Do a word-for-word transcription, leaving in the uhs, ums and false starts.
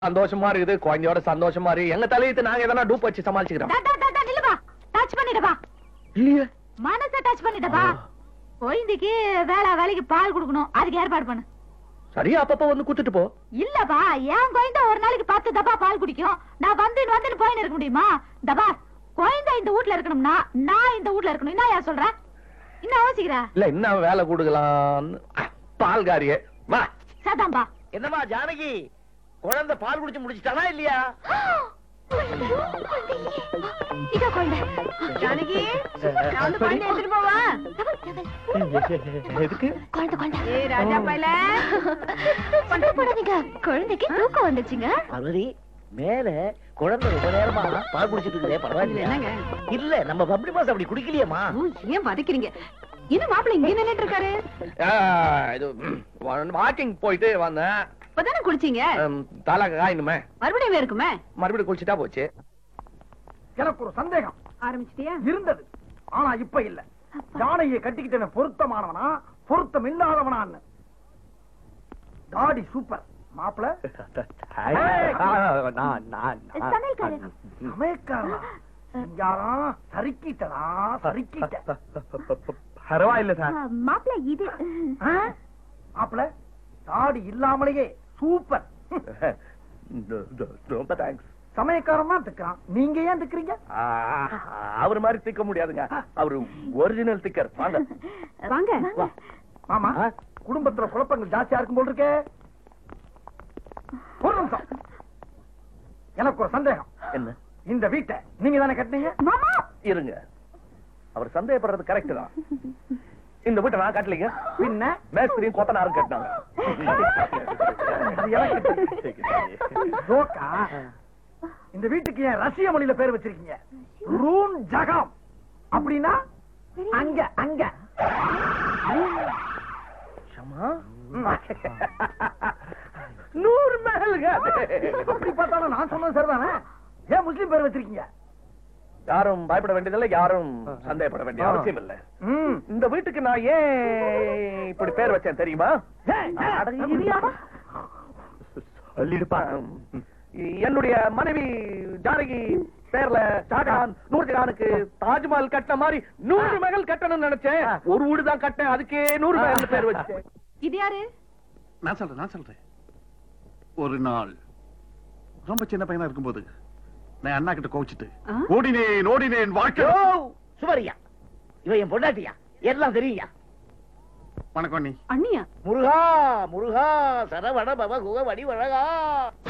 சந்தோஷமா இருக்குது, குழந்தையோட சந்தோஷமா இருக்கு. எங்க தலையத்து நாங்க எதனா டூப் வச்சு சமாளிச்சுக்கிறோம். டச் பண்ணிடப்பா, இல்லையே மனச டச் பண்ணிடப்பா. குழந்தைக்கு வேலை வேலைக்கு பால் கொடுக்கணும், அதுக்கு ஏற்பாடு பண்ணு. சரியா அப்பப்ப வந்து குத்துட்டு போ. இல்லப்பா, என் குழந்தை ஒரு நாளைக்கு பத்து தப்பா பால் குடிக்கும். நான் வந்து வந்து போயின்னு இருக்க முடியுமா? தப்பா குழந்தை இந்த வீட்ல இருக்கணும்னா நான் இந்த வீட்ல இருக்கணும். என்ன யார் சொல்ற? என்ன யோசிக்கிற? இல்ல இன்னும் வேலை கொடுக்கலாம். பால்காரியே வா. சதாம்பா, என்னமா ஜானகி, குழந்தை பால் குடிச்சு முடிச்சிட்டானா இல்லையா? இதோ குழந்தை. ஜானகி, நான் வந்து குழந்தை எடுத்துட்டு போவா? எதுக்கு? குழந்தை குழந்தை. ஏய் ராஜா பைல. பண்ண போடாதீங்க. குழந்தைக்கு தூக்கம் வந்துச்சுங்க. பார்வதி, மேல குழந்தை ரொம்ப நேரமா பால் குடிச்சிட்டு இருக்கே, பரவாயில்லையா? என்னங்க? இல்ல நம்ம பப்ளி பாஸ் அப்படி குடிக்கலையேமா. ஏன் வதக்கிறீங்க? என்ன மாப்பிள்ளை இங்க நின்னுட்டு இருக்காரு? இது வாக்கிங் போயிட்டு வந்தேன். இப்பதானே குளிச்சீங்க? தலை காயணுமே, மறுபடியும் இருக்குமே. மறுபடியும் குளிச்சுட்டா போச்சு. எனக்கு ஒரு சந்தேகம் ஆரம்பிச்சிட்டியா? இருந்தது, ஆனா இப்ப இல்ல. ஜானையை கட்டிக்கிட்ட பொருத்தமானவனா பொருத்தம் இல்லாதவனான்னு. தாடி சூப்பர் மாப்பிள. சமயக்காரா யாரா சறுக்கிட்டா சறுக்கிட்ட. பரவாயில்ல சார். மாப்பிள்ளை இது மாப்பிள தாடி இல்லாமலேயே சூப்பர். ரொம்ப தேங்க்ஸ். சமயக்காரன் தான் திக்கிறான், நீங்க ஏன் திக்கிறீங்க? அவர் மாதிரி திக்க முடியாதுங்க, அவரு ஒரிஜினல் திக்கர். வாங்க வாங்க. மாமா, குடும்பத்துல குழப்பங்கள் ஜாஸ்தியா இருக்கும் போல் இருக்கே. ஒரு நிமிஷம், எனக்கு ஒரு சந்தேகம். என்ன? இந்த வீட்டை நீங்க தானே கட்டினீங்க? மாமா இருங்க, அவர் சந்தேகப்படுறது கரெக்ட் தான். இந்த வீட்டை நான் கட்டலைங்க, பின்ன மேஸ்திரியும் கொத்தனாரும் கட்டினாங்க. அது எனக்கு ஜோக்கா? இந்த வீட்டுக்கு ஏன் ரஷ்ய மொழியில பேர் வச்சிருக்கீங்க? ரூன் ஜகாம் அப்படின்னா அங்க அங்க. நூறு மகளுங்க. அப்படி பார்த்தாலும் நான் சொன்னது சரிதானே. ஏன் முஸ்லீம் பேர் வச்சிருக்கீங்க? யாரும் பயப்பட வேண்டியதில்லை, யாரும் சந்தேகப்பட வேண்டிய அவசியம் இல்லை. இந்த வீட்டுக்கு நான் ஏன் இப்படி பேர் வச்சேன் தெரியுமா? என்னுடைய மனைவி ஜானகி பேர்ல ஷாஜகான் நூர்ஜஹானுக்கு தாஜ்மஹால் கட்டின மாதிரி நூறு மகள் கட்டணும்னு நினைச்சேன். ஒரு வீடு தான் கட்டேன், அதுக்கே நூறு மகள் பேர் வச்சேன். இது யாரு? நான் சொல்றேன் நான் சொல்றேன் ஒரு நாள் ரொம்ப சின்ன பையனா இருக்கும்போது நான் அண்ணா கிட்ட கோவிச்சிட்டு ஓடினேன் ஓடினேன் வாழ்க்கை. சுவரியா, இவ என் பொண்டாட்டியா? எல்லாம் தெரியுயா? வணக்கம் நீ அண்ணியா? முருகா முருகா சரவண பவ குக வடி வழகா.